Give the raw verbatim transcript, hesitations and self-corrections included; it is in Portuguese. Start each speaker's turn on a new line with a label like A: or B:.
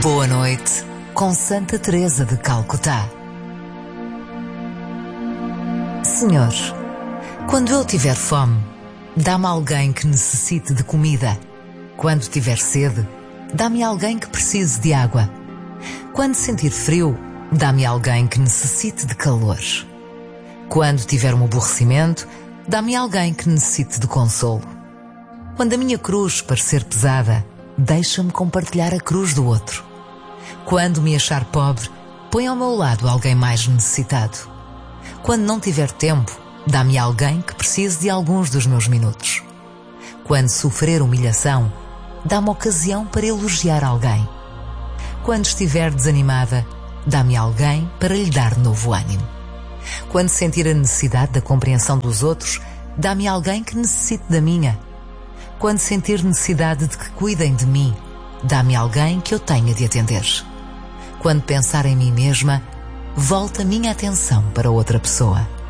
A: Boa noite, com Santa Teresa de Calcutá. Senhor, quando eu tiver fome, dá-me alguém que necessite de comida. Quando tiver sede, dá-me alguém que precise de água. Quando sentir frio, dá-me alguém que necessite de calor. Quando tiver um aborrecimento, dá-me alguém que necessite de consolo. Quando a minha cruz parecer pesada, deixa-me compartilhar a cruz do outro. Quando me achar pobre, põe ao meu lado alguém mais necessitado. Quando não tiver tempo, dá-me alguém que precise de alguns dos meus minutos. Quando sofrer humilhação, dá-me ocasião para elogiar alguém. Quando estiver desanimada, dá-me alguém para lhe dar novo ânimo. Quando sentir a necessidade da compreensão dos outros, dá-me alguém que necessite da minha. Quando sentir necessidade de que cuidem de mim, dá-me alguém que eu tenha de atender. Quando pensar em mim mesma, volta a minha atenção para outra pessoa.